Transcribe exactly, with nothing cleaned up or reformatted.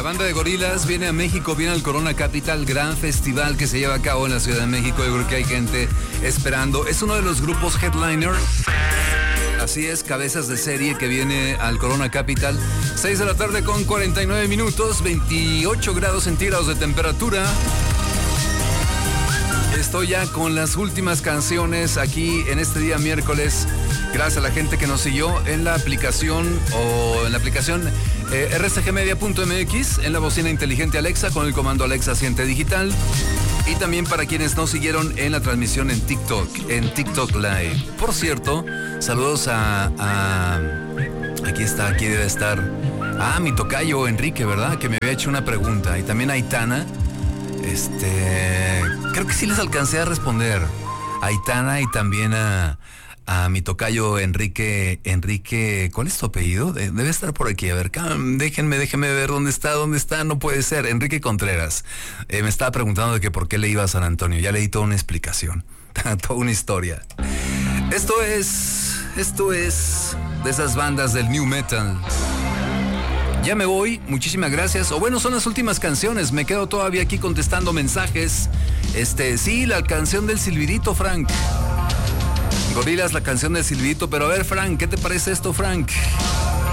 banda de Gorillaz viene a México, viene al Corona Capital, gran festival que se lleva a cabo en la Ciudad de México. Yo creo que hay gente esperando. Es uno de los grupos headliner. Así es, cabezas de serie que viene al Corona Capital. seis de la tarde con cuarenta y nueve minutos, veintiocho grados centígrados de temperatura. Estoy ya con las últimas canciones aquí en este día miércoles. Gracias a la gente que nos siguió en la aplicación o en la aplicación eh, r c g media punto m x, en la bocina inteligente Alexa con el comando Alexa Siente Digital. Y también para quienes nos siguieron en la transmisión en TikTok, en TikTok Live. Por cierto, saludos a, a... Aquí está, aquí debe estar. Ah, mi tocayo Enrique, ¿verdad? Que me había hecho una pregunta. Y también a Aitana. Este... Creo que sí les alcancé a responder. A Aitana y también a... a mi tocayo Enrique, Enrique, ¿cuál es tu apellido? Debe estar por aquí, a ver, déjenme, déjenme ver dónde está, dónde está, no puede ser, Enrique Contreras. Eh, me estaba preguntando de que por qué le iba a San Antonio, ya leí toda una explicación, toda una historia. Esto es, esto es de esas bandas del New Metal. Ya me voy, muchísimas gracias. O bueno, son las últimas canciones, me quedo todavía aquí contestando mensajes. Este, sí, la canción del silbidito, Frank. Gorillaz, la canción del silbidito, pero a ver, Frank, ¿qué te parece esto, Frank?